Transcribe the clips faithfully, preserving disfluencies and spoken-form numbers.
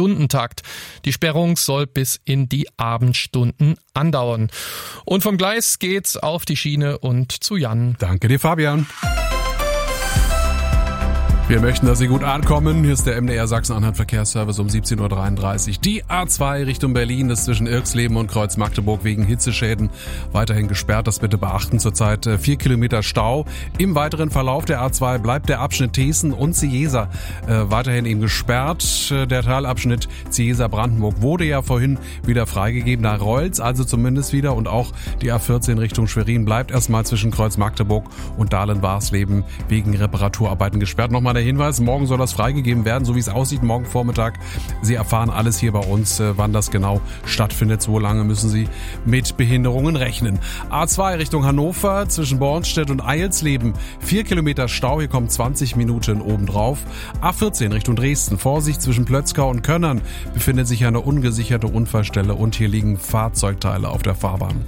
Stundentakt. Die Sperrung soll bis in die Abendstunden andauern. Und vom Gleis geht's auf die Schiene und zu Jan. Danke dir, Fabian. Wir möchten, dass Sie gut ankommen. Hier ist der M D R Sachsen-Anhalt Verkehrsservice um siebzehn Uhr dreiunddreißig. Die A zwei Richtung Berlin ist zwischen Irxleben und Kreuz Magdeburg wegen Hitzeschäden weiterhin gesperrt. Das bitte beachten. Zurzeit vier Kilometer Stau. Im weiteren Verlauf der A zwei bleibt der Abschnitt Thesen und Cieza äh, weiterhin eben gesperrt. Der Teilabschnitt Cieza-Brandenburg wurde ja vorhin wieder freigegeben. Da rollt's also zumindest wieder. Und auch die A vierzehn Richtung Schwerin bleibt erstmal zwischen Kreuz Magdeburg und Dahlen-Warsleben wegen Reparaturarbeiten gesperrt. Nochmal der Hinweis, morgen soll das freigegeben werden, so wie es aussieht, morgen Vormittag. Sie erfahren alles hier bei uns, wann das genau stattfindet. So lange müssen Sie mit Behinderungen rechnen. A zwei Richtung Hannover zwischen Bornstedt und Eilsleben. Vier Kilometer Stau, hier kommen zwanzig Minuten obendrauf. A vierzehn Richtung Dresden. Vorsicht zwischen Plötzkau und Könnern befindet sich eine ungesicherte Unfallstelle und hier liegen Fahrzeugteile auf der Fahrbahn.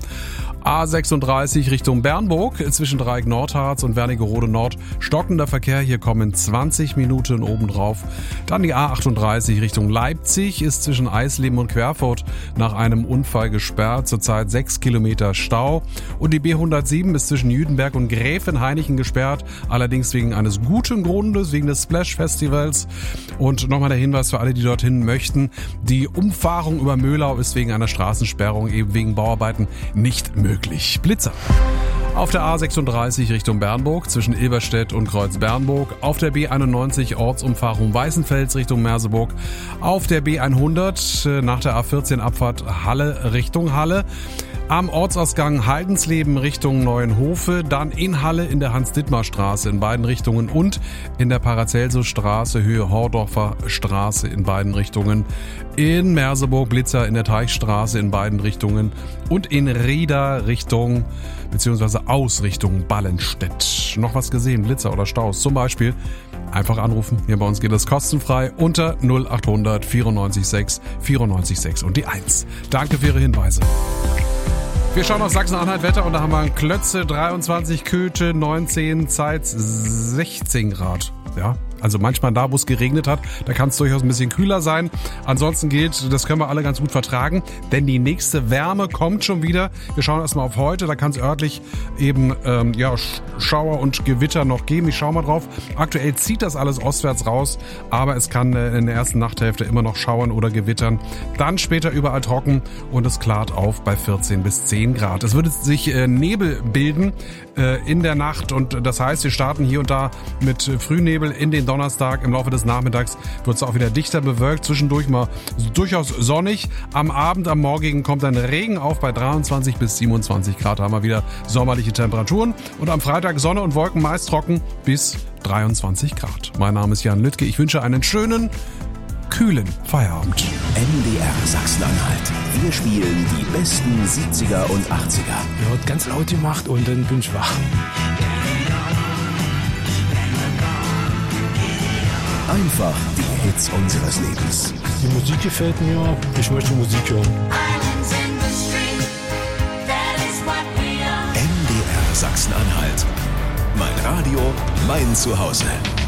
A sechsunddreißig Richtung Bernburg zwischen Dreieck Nordharz und Wernigerode Nord. Stockender Verkehr, hier kommen zwanzig Minuten obendrauf. Dann die A achtunddreißig Richtung Leipzig ist zwischen Eisleben und Querfurt nach einem Unfall gesperrt. Zurzeit sechs Kilometer Stau. Und die B hundertsieben ist zwischen Jüdenberg und Gräfenhainichen gesperrt. Allerdings wegen eines guten Grundes, wegen des Splash Festivals. Und nochmal der Hinweis für alle, die dorthin möchten. Die Umfahrung über Möhlau ist wegen einer Straßensperrung, eben wegen Bauarbeiten, nicht möglich. Möglich. Blitzer. Auf der A sechsunddreißig Richtung Bernburg zwischen Ilberstedt und Kreuz Bernburg. Auf der B einundneunzig Ortsumfahrung Weißenfels Richtung Merseburg. Auf der B hundert nach der A vierzehn Abfahrt Halle Richtung Halle. Am Ortsausgang Heidensleben Richtung Neuenhofe, dann in Halle in der Hans-Dittmar-Straße in beiden Richtungen und in der Paracelsus-Straße Höhe Hordorfer Straße in beiden Richtungen. In Merseburg Blitzer in der Teichstraße in beiden Richtungen und in Rieda Richtung bzw. aus Richtung Ballenstedt. Noch was gesehen, Blitzer oder Staus zum Beispiel? Einfach anrufen. Hier bei uns geht es kostenfrei unter null achthundert vierundneunzig sechs vierundneunzig sechs und die eins. Danke für Ihre Hinweise. Wir schauen auf Sachsen-Anhalt Wetter und da haben wir einen Klötze, dreiundzwanzig, Köthe, neunzehn, Zeitz, sechzehn Grad. Ja, also manchmal da, wo es geregnet hat, da kann es durchaus ein bisschen kühler sein. Ansonsten gilt, das können wir alle ganz gut vertragen, denn die nächste Wärme kommt schon wieder. Wir schauen erstmal auf heute, da kann es örtlich eben ähm, ja, Schauer und Gewitter noch geben. Ich schaue mal drauf. Aktuell zieht das alles ostwärts raus, aber es kann äh, in der ersten Nachthälfte immer noch schauern oder gewittern. Dann später überall trocken und es klart auf bei vierzehn bis zehn Grad. Es würde sich äh, Nebel bilden äh, in der Nacht und das heißt, wir starten hier und da mit äh, Frühnebel in den Donnerstag. Im Laufe des Nachmittags wird es auch wieder dichter bewölkt, zwischendurch mal durchaus sonnig. Am Abend, am Morgigen kommt dann Regen auf bei dreiundzwanzig bis siebenundzwanzig Grad. Da haben wir wieder sommerliche Temperaturen. Und am Freitag Sonne und Wolken, meist trocken bis dreiundzwanzig Grad. Mein Name ist Jan Lüttke. Ich wünsche einen schönen, kühlen Feierabend. M D R Sachsen-Anhalt. Wir spielen die besten siebziger und achtziger. Ja, hat ganz laut gemacht und dann bin ich wach. Einfach die Hits unseres Lebens. Die Musik gefällt mir. Ich möchte Musik hören. M D R Sachsen-Anhalt. Mein Radio, mein Zuhause.